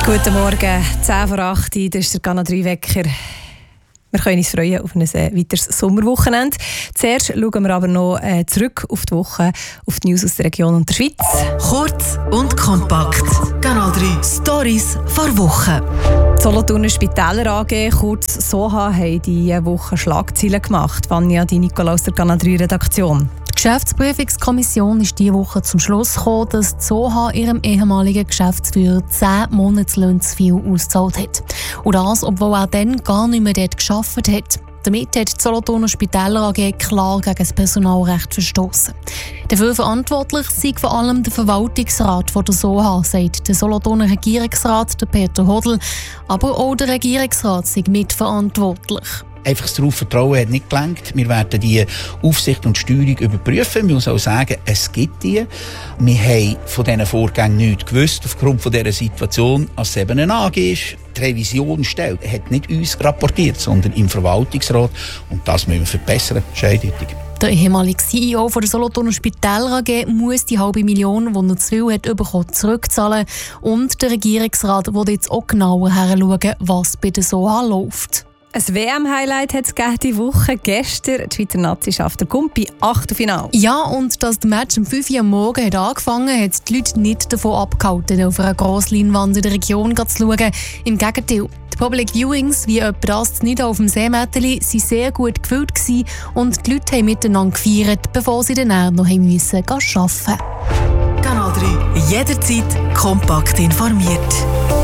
Guten Morgen, 10 vor 8 Uhr, das ist der Kanal 3 Wecker. Wir können uns freuen auf ein weiteres Sommerwochenende. Zuerst schauen wir aber noch zurück auf die Woche, auf die News aus der Region und der Schweiz. Kurz und kompakt. Kanal 3 Stories vor Woche. Die Solothurner Spitäler AG, kurz SOHA, haben diese Woche Schlagzeilen gemacht. Vanja, die Nikolaus der Kanal 3 Redaktion. Die Geschäftsprüfungskommission ist diese Woche zum Schluss gekommen, dass die SOHA ihrem ehemaligen Geschäftsführer 10 Monatslöhne zu viel ausgezahlt hat. Und das, obwohl er dann gar nicht mehr dort gearbeitet hat. Damit hat die Solothurner Spitäler AG klar gegen das Personalrecht verstoßen. Dafür verantwortlich sei vor allem der Verwaltungsrat der SOHA, sagt der Solothurner Regierungsrat, der Peter Hodl. Aber auch der Regierungsrat sei mitverantwortlich. Einfach das darauf Vertrauen hat nicht gelangt. Wir werden die Aufsicht und Steuerung überprüfen. Wir müssen auch sagen, es gibt die. Wir haben von diesen Vorgängen nichts gewusst, aufgrund von dieser Situation, als es eben eine AG ist. Die Revisionsstelle hat nicht uns rapportiert, sondern im Verwaltungsrat. Und das müssen wir verbessern. Das ist eindeutig. Der ehemalige CEO der Solothurner Spitäler AG muss die halbe Million, die er zu viel hat bekommen, zurückzahlen. Und der Regierungsrat will jetzt auch genauer hinschauen, was bei der SOHA läuft. Ein WM-Highlight hat es diese Woche. Gestern die Schweizer Nazi schafft der Kumpi Achtelfinale. Ja, und dass das Match um 5 Uhr am Morgen hat angefangen hat, die Leute nicht davon abgehalten, auf einer Grossleinwand in der Region zu schauen. Im Gegenteil, die Public Viewings, wie etwa das nicht auf dem Seemätteli, waren sehr gut gefüllt gewesen und die Leute haben miteinander gefeiert, bevor sie dann noch arbeiten mussten. Kanal 3, jederzeit kompakt informiert.